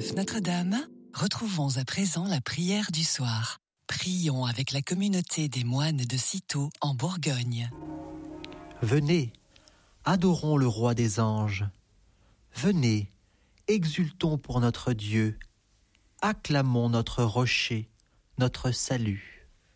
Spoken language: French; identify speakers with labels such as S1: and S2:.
S1: Saint-Joseph Notre-Dame, retrouvons à présent la prière du soir. Prions avec la communauté des moines de Cîteaux en Bourgogne.
S2: Venez, adorons le roi des anges. Venez, exultons pour notre Dieu. Acclamons notre rocher, notre salut.